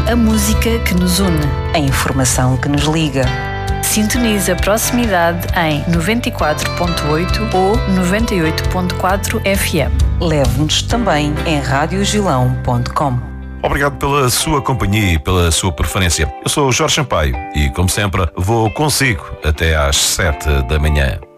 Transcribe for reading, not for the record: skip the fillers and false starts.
A música que nos une. A informação que nos liga. Sintoniza Proximidade em 94.8 ou 98.4 FM. Leve-nos também em radiogilão.com. Obrigado pela sua companhia e pela sua preferência. Eu sou o Jorge Sampaio e, como sempre, vou consigo até às 7 da manhã.